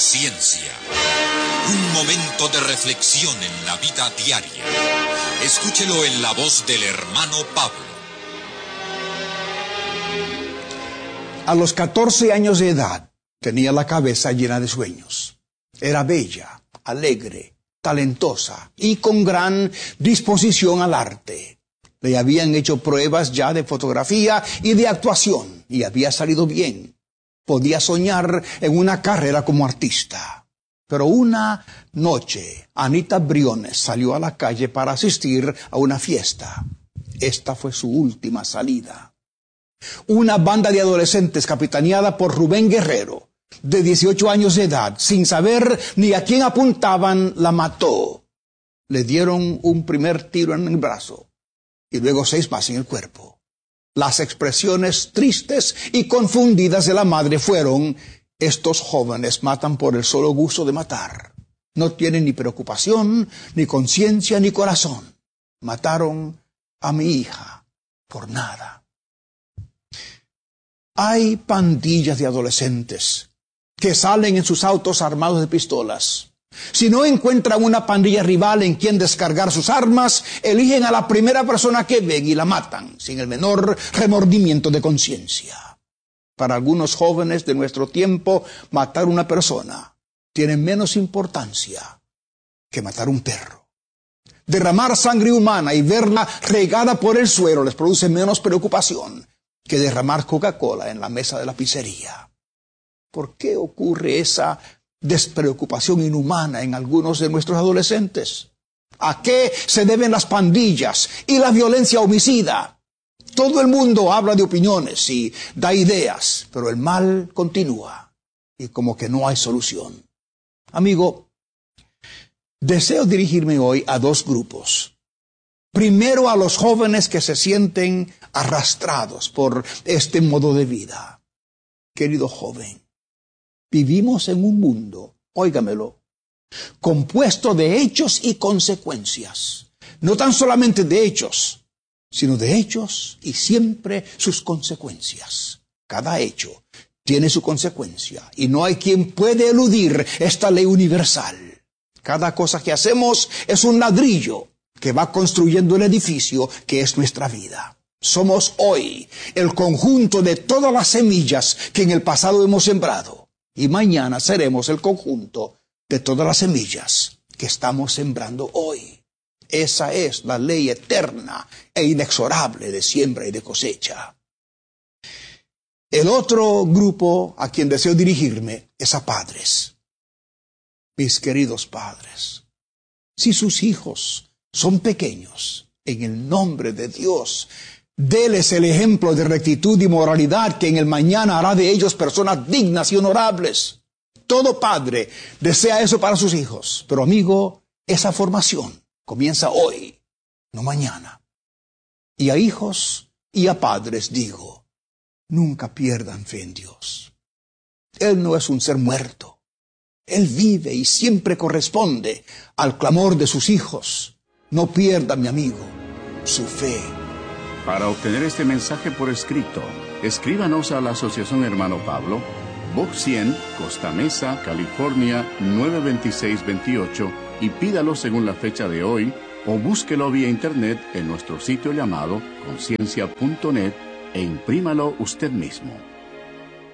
Ciencia. Un momento de reflexión en la vida diaria. Escúchelo en la voz del hermano Pablo. A los 14 años de edad tenía la cabeza llena de sueños. Era bella, alegre, talentosa y con gran disposición al arte. Le habían hecho pruebas ya de fotografía y de actuación y había salido bien. Podía soñar en una carrera como artista. Pero una noche, Anita Briones salió a la calle para asistir a una fiesta. Esta fue su última salida. Una banda de adolescentes capitaneada por Rubén Guerrero, de 18 años de edad, sin saber ni a quién apuntaban, la mató. Le dieron un primer tiro en el brazo y luego 6 más en el cuerpo. Las expresiones tristes y confundidas de la madre fueron: estos jóvenes matan por el solo gusto de matar. No tienen ni preocupación, ni conciencia, ni corazón. Mataron a mi hija por nada. Hay pandillas de adolescentes que salen en sus autos armados de pistolas. Si no encuentran una pandilla rival en quien descargar sus armas, eligen a la primera persona que ven y la matan, sin el menor remordimiento de conciencia. Para algunos jóvenes de nuestro tiempo, matar una persona tiene menos importancia que matar un perro. Derramar sangre humana y verla regada por el suelo les produce menos preocupación que derramar Coca-Cola en la mesa de la pizzería. ¿Por qué ocurre esa despreocupación inhumana en algunos de nuestros adolescentes? ¿A qué se deben las pandillas y la violencia homicida? Todo el mundo habla de opiniones y da ideas, pero el mal continúa y como que no hay solución. Amigo, deseo dirigirme hoy a 2 grupos. Primero, a los jóvenes que se sienten arrastrados por este modo de vida. Querido joven, vivimos en un mundo, óigamelo, compuesto de hechos y consecuencias. No tan solamente de hechos, sino de hechos y siempre sus consecuencias. Cada hecho tiene su consecuencia y no hay quien puede eludir esta ley universal. Cada cosa que hacemos es un ladrillo que va construyendo el edificio que es nuestra vida. Somos hoy el conjunto de todas las semillas que en el pasado hemos sembrado. Y mañana seremos el conjunto de todas las semillas que estamos sembrando hoy. Esa es la ley eterna e inexorable de siembra y de cosecha. El otro grupo a quien deseo dirigirme es a padres. Mis queridos padres, si sus hijos son pequeños, en el nombre de Dios, déles el ejemplo de rectitud y moralidad que en el mañana hará de ellos personas dignas y honorables. Todo padre desea eso para sus hijos. Pero amigo, esa formación comienza hoy, no mañana. Y a hijos y a padres digo, nunca pierdan fe en Dios. Él no es un ser muerto. Él vive y siempre corresponde al clamor de sus hijos. No pierda, mi amigo, su fe. Para obtener este mensaje por escrito, escríbanos a la Asociación Hermano Pablo, Box 100, Costa Mesa, California, 92628, y pídalo según la fecha de hoy, o búsquelo vía internet en nuestro sitio llamado conciencia.net e imprímalo usted mismo.